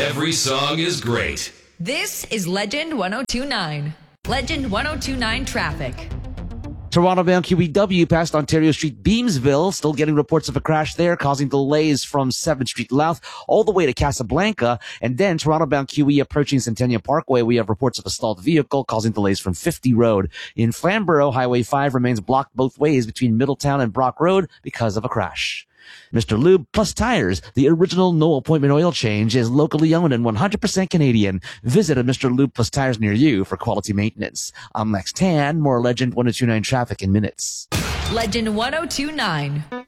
Every song is great. This is Legend 1029. Legend 1029 traffic. Toronto-bound QEW past Ontario Street, Beamsville. Still getting reports of a crash there, causing delays from 7th Street Louth all the way to Casablanca. And then Toronto-bound QE approaching Centennial Parkway. We have reports of a stalled vehicle causing delays from 50 Road. In Flamborough, Highway 5 remains blocked both ways between Middletown and Brock Road because of a crash. Mr. Lube Plus Tires, the original no appointment oil change, is locally owned and 100% Canadian. Visit a Mr. Lube Plus Tires near you for quality maintenance. I'm Lex Tan, more Legend 1029 traffic in minutes. Legend 1029.